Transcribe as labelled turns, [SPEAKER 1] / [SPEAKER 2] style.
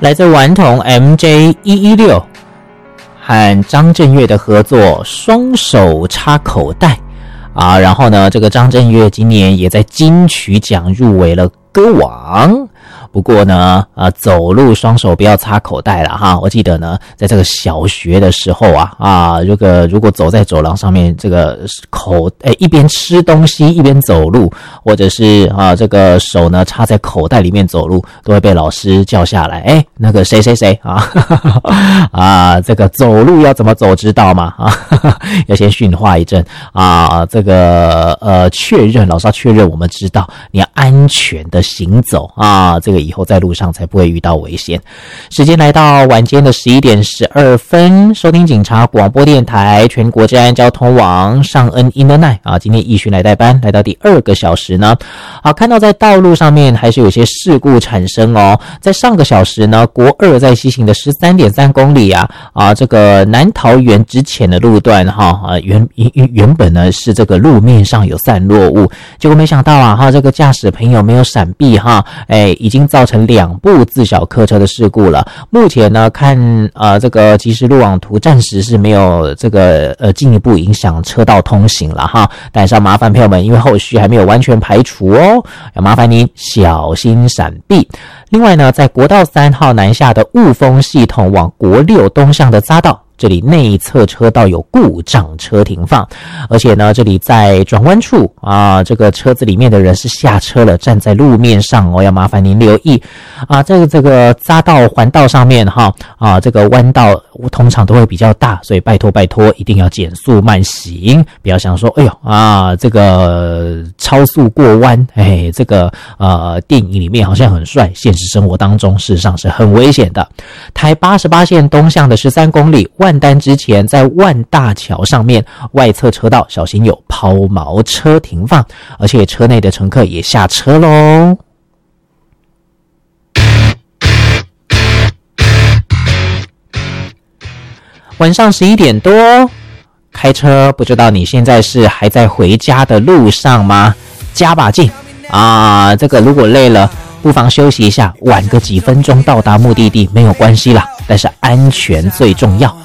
[SPEAKER 1] 来自顽童 MJ116 和张震岳的合作，双手插口袋啊。然后呢，这个张震岳今年也在金曲奖入围了歌王。不过呢，走路双手不要插口袋了哈。我记得呢，在这个小学的时候如果走在走廊上面，这个一边吃东西一边走路，或者是这个手呢插在口袋里面走路，都会被老师叫下来。那个谁谁谁这个走路要怎么走知道吗？要先训话一阵这个确认，老师要确认我们知道你要安全的行走这个以后在路上才不会遇到危险。时间来到晚间的11点12分，收听警察广播电台全国治安交通网上恩 in the night 今天义勋来代班，来到第2个小时呢。看到在道路上面还是有些事故产生哦。在上个小时呢，国2在西行的 13.3 公里这个南桃园之前的路段原本呢是这个路面上有散落物，结果没想到这个驾驶朋友没有闪避已经造成2部自小客车的事故了。目前呢，看这个即时路网图暂时是没有这个进一步影响车道通行了但是要麻烦朋友们，因为后续还没有完全排除哦，要麻烦您小心闪避。另外呢，在国道3号南下的雾峰系统往国6东向的匝道，这里内侧车道有故障车停放，而且呢，这里在转弯处这个车子里面的人是下车了，站在路面上要麻烦您留意这个匝道环道上面这个弯道通常都会比较大，所以拜托一定要减速慢行，不要想说这个超速过弯这个电影里面好像很帅，现实生活当中事实上是很危险的。台88线东向的13公里万丹之前，在万大桥上面外侧车道小心有抛锚车停放，而且车内的乘客也下车咯。晚上11点多开车，不知道你现在是还在回家的路上吗？加把劲这个如果累了不妨休息一下，晚个几分钟到达目的地没有关系啦，但是安全最重要。